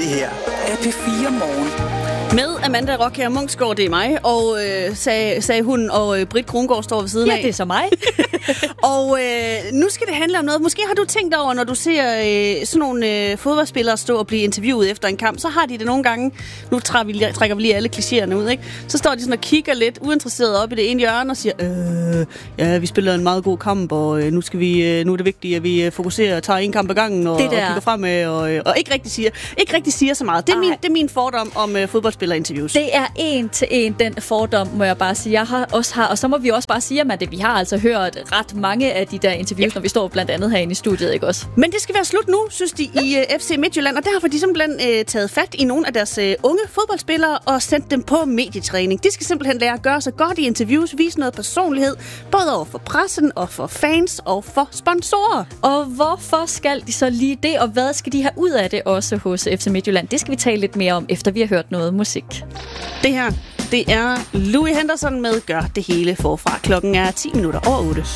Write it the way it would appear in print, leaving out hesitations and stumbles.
Det her er P4 Morgen. Med Amanda Rockher Munksgaard, det er mig, og sagde hun, og Britt Krongård står ved siden af. Ja, det er så mig. Og nu skal det handle om noget. Måske har du tænkt over, når du ser sådan nogle fodboldspillere stå og blive interviewet efter en kamp, så har de det nogle gange. Nu trækker vi lige alle klichéerne ud, ikke? Så står de sådan og kigger lidt uinteresseret op i det ene hjørne og siger, ja, vi spiller en meget god kamp, og nu er det vigtigt, at vi fokuserer og tager en kamp ad gangen og kigger fremad, og ikke rigtig siger så meget. Det er min fordom om fodboldspillerinterviews. Det er en til en den fordom, må jeg bare sige. Jeg har, og så må vi også bare sige, at vi har altså hørt ret mange af de der interviews, når vi står blandt andet herinde i studiet, ikke også? Men det skal være slut nu, synes de i FC Midtjylland, og derfor har de simpelthen taget fat i nogle af deres unge fodboldspillere og sendt dem på medietræning. De skal simpelthen lære at gøre sig godt i interviews, vise noget personlighed, både over for pressen og for fans og for sponsorer. Og hvorfor skal de så lige det, og hvad skal de have ud af det også hos FC Midtjylland? Det skal vi tale lidt mere om, efter vi har hørt noget musik. Det her, det er Louis Henderson med Gør det hele forfra. Klokken er 10 minutter over 8.